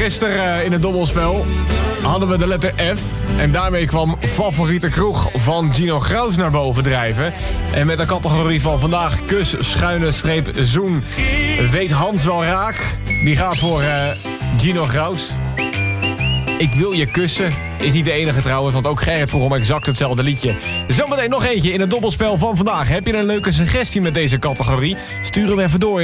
Gisteren in het dobbelspel hadden we de letter F. En daarmee kwam favoriete kroeg van Gino Graus naar boven drijven. En met de categorie van vandaag, kus, schuine streep, zoen, weet Hans wel raak. Die gaat voor Gino Graus. Ik wil je kussen. Is niet de enige trouwens, want ook Gerrit vroeg om exact hetzelfde liedje. Zometeen nog eentje in het dobbelspel van vandaag. Heb je een leuke suggestie met deze categorie? Stuur hem even door.